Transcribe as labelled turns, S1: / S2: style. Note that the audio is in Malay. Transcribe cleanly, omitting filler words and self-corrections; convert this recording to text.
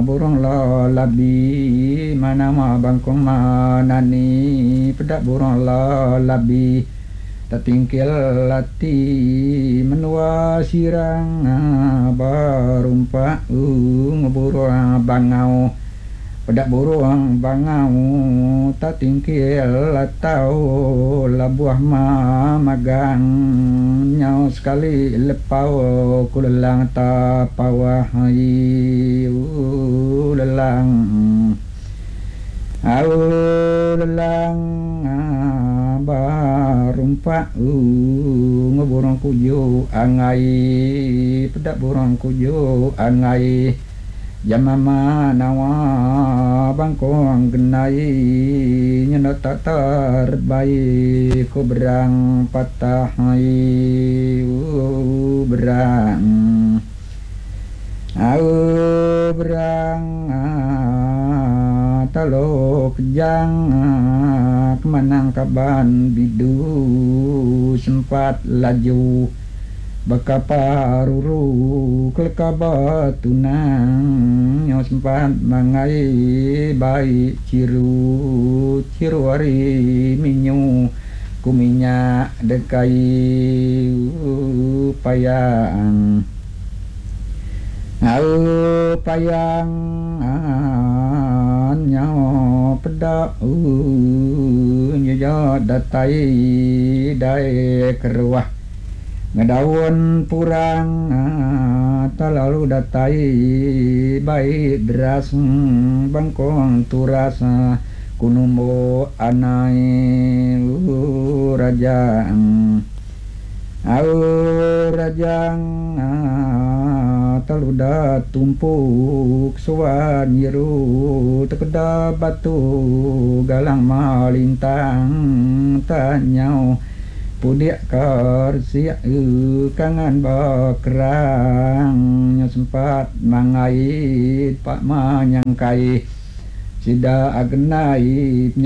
S1: burung lo labi mana ma bangkong manani pedak burung lo labi tatingkil lati menua sirang barumpa burung bangau pedak burung bangau tatingkil latau labuah magang nyau sekali lepau kulelang tapawah lelang lelang barumpa ngeburung kuju angai pedak burung kuju angai jamama nawa bangkong genai nyana tak terbaik ku berang patah berang berang talo kejang kemanang kaban bidu sempat laju bakapa ruru kelekaba tunang yang sempat mangai baik ciru hari minyu kuminyak dekai payang payang nyaw pedak nyaja datai dai keruah ngedaun purang talalu datai baik deras bangkong turas kunumbo anai rajang rajang taluda tumpuk suan nyiru tekeda batu galang malintang tanyau pudiak karsiak kangan bakrang sempat mangait pak manyangkai sida agenai